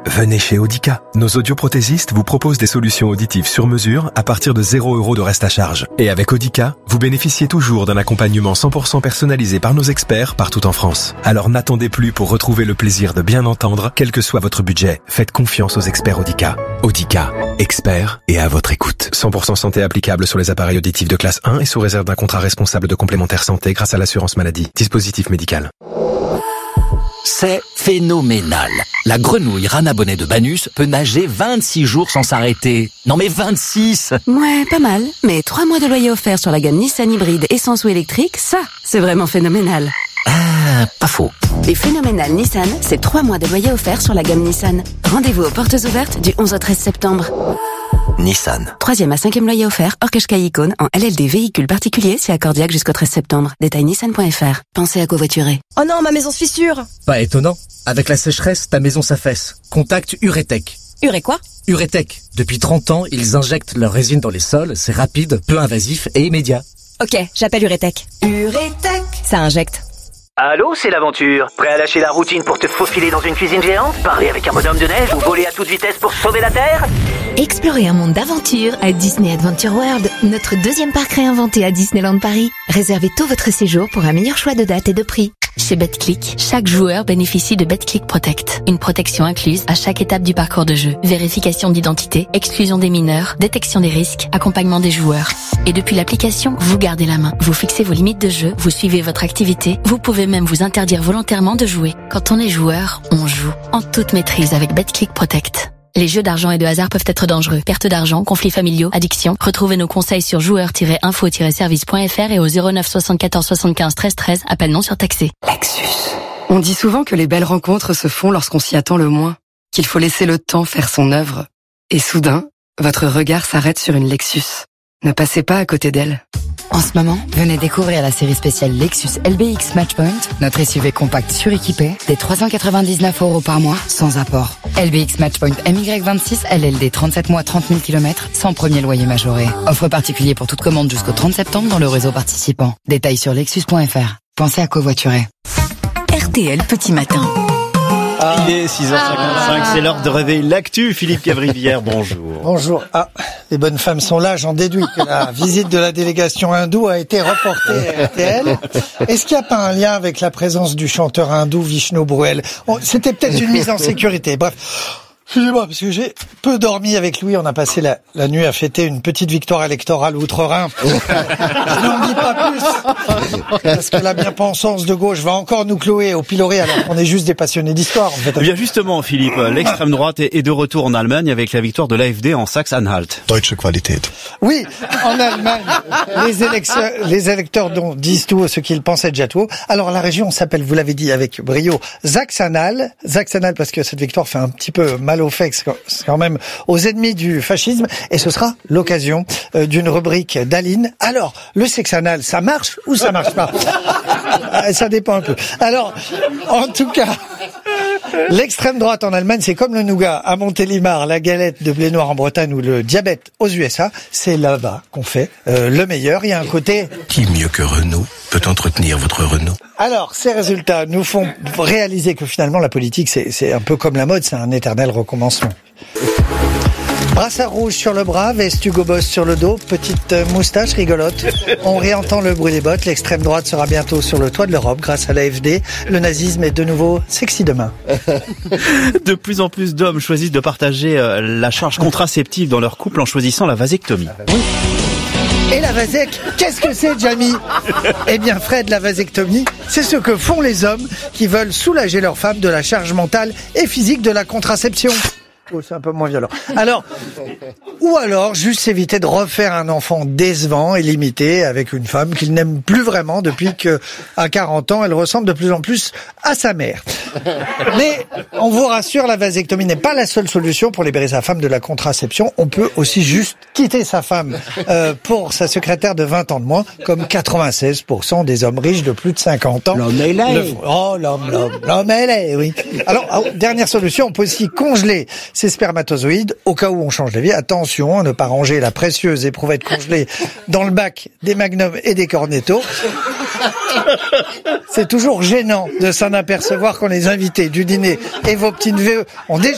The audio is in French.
Venez chez Audica. Nos audioprothésistes vous proposent des solutions auditives sur mesure à partir de 0 € de reste à charge. Et avec Audica, vous bénéficiez toujours d'un accompagnement 100% personnalisé par nos experts partout en France. Alors n'attendez plus pour retrouver le plaisir de bien entendre, quel que soit votre budget. Faites confiance aux experts Audica. Audica, experts et à votre écoute. 100% santé applicable sur les appareils auditifs de classe 1 et sous réserve d'un contrat responsable de complémentaire santé grâce à l'assurance maladie. Dispositif médical. C'est phénoménal. La grenouille Rana Bonnet de Banus peut nager 26 jours sans s'arrêter. Non mais 26! Ouais, pas mal. Mais 3 mois de loyer offert sur la gamme Nissan hybride essence ou électrique, ça, c'est vraiment phénoménal. Pas faux. Les phénoménales Nissan, c'est 3 mois de loyer offert sur la gamme Nissan. Rendez-vous aux portes ouvertes du 11 au 13 septembre. Nissan. 3e à 5e loyer offert, hors Qashqai Icône, en LLD véhicule particulier, c'est accordiaque jusqu'au 13 septembre. Détail nissan.fr. Pensez à covoiturer. Oh non, ma maison se fissure. Pas étonnant. Avec la sécheresse, ta maison s'affaisse. Contacte Uretech. Urée quoi? Uretech. Depuis 30 ans, ils injectent leur résine dans les sols. C'est rapide, peu invasif et immédiat. Ok, j'appelle Uretech. Uretech. Ça injecte. Allô, c'est l'aventure. Prêt à lâcher la routine pour te faufiler dans une cuisine géante, parler avec un bonhomme de neige ou voler à toute vitesse pour sauver la Terre? Explorez un monde d'aventure à Disney Adventure World, notre 2e parc réinventé à Disneyland Paris. Réservez tout votre séjour pour un meilleur choix de date et de prix. Chez BetClick, chaque joueur bénéficie de BetClick Protect. Une protection incluse à chaque étape du parcours de jeu. Vérification d'identité, exclusion des mineurs, détection des risques, accompagnement des joueurs. Et depuis l'application, vous gardez la main. Vous fixez vos limites de jeu, vous suivez votre activité, vous pouvez même vous interdire volontairement de jouer. Quand on est joueur, on joue. En toute maîtrise avec BetClick Protect. Les jeux d'argent et de hasard peuvent être dangereux. Perte d'argent, conflits familiaux, addiction. Retrouvez nos conseils sur joueurs-info-service.fr et au 09 74 75 13 13. Appel non surtaxé. Lexus. On dit souvent que les belles rencontres se font lorsqu'on s'y attend le moins, qu'il faut laisser le temps faire son œuvre. Et soudain, votre regard s'arrête sur une Lexus. Ne passez pas à côté d'elle. En ce moment, venez découvrir la série spéciale Lexus LBX Matchpoint, notre SUV compact suréquipé, des 399 € par mois, sans apport. LBX Matchpoint MY26 LLD 37 mois 30 000 km, sans premier loyer majoré. Offre particulier pour toute commande jusqu'au 30 septembre dans le réseau participant. Détails sur lexus.fr. Pensez à covoiturer. RTL Petit Matin. Il est 6h55, c'est l'heure de réveiller l'actu. Philippe Cavrivière, bonjour. Bonjour. Les bonnes femmes sont là, j'en déduis que la visite de la délégation hindoue a été reportée à RTL. Est-ce qu'il n'y a pas un lien avec la présence du chanteur hindou Vishnu Bruel? C'était peut-être une mise en sécurité. Bref. Excusez-moi, parce que j'ai peu dormi avec Louis. On a passé la nuit à fêter une petite victoire électorale outre-Rhin. Je n'en dis pas plus. Parce que la bien-pensance de gauche va encore nous clouer au pilori alors qu'on est juste des passionnés d'histoire, en fait. Eh bien, justement, Philippe, l'extrême droite est de retour en Allemagne avec la victoire de l'AfD en Saxe-Anhalt. Deutsche Qualität. Oui, en Allemagne, les électeurs disent tout ce qu'ils pensaient déjà tout. Alors, la région s'appelle, vous l'avez dit avec brio, Saxe-Anhalt. Saxe-Anhalt parce que cette victoire fait un petit peu mal au fait, quand même aux ennemis du fascisme, et ce sera l'occasion d'une rubrique d'Aline. Alors, le sexe anal, ça marche ou ça marche pas? Ça dépend un peu. Alors, en tout cas, l'extrême droite en Allemagne, c'est comme le nougat à Montélimar, la galette de blé noir en Bretagne ou le diabète aux USA. C'est là-bas qu'on fait le meilleur. Il y a un côté... Qui mieux que Renault peut entretenir votre Renault? Alors, ces résultats nous font réaliser que finalement, la politique, c'est un peu comme la mode, c'est un éternel recommencement. Brassard rouge sur le bras, veste Hugo Boss sur le dos, petite moustache rigolote. On réentend le bruit des bottes. L'extrême droite sera bientôt sur le toit de l'Europe grâce à l'AfD. Le nazisme est de nouveau sexy demain. De plus en plus d'hommes choisissent de partager la charge contraceptive dans leur couple en choisissant la vasectomie. Oui. Et la vasec, qu'est-ce que c'est, Jamie? Eh bien, Fred, la vasectomie, c'est ce que font les hommes qui veulent soulager leur femme de la charge mentale et physique de la contraception. Oh, c'est un peu moins violent. Ou alors, juste éviter de refaire un enfant décevant et limité avec une femme qu'il n'aime plus vraiment depuis que, à 40 ans, elle ressemble de plus en plus à sa mère. Mais, on vous rassure, la vasectomie n'est pas la seule solution pour libérer sa femme de la contraception. On peut aussi juste quitter sa femme pour sa secrétaire de 20 ans de moins, comme 96% des hommes riches de plus de 50 ans. L'homme est laid. L'homme est laid, oui. Alors, dernière solution, on peut aussi congeler ces spermatozoïdes au cas où on change de vie. Attention à ne pas ranger la précieuse éprouvette congelée dans le bac des Magnum et des Cornetto. C'est toujours gênant de s'en apercevoir quand les invités du dîner et vos petits neveux ont déjà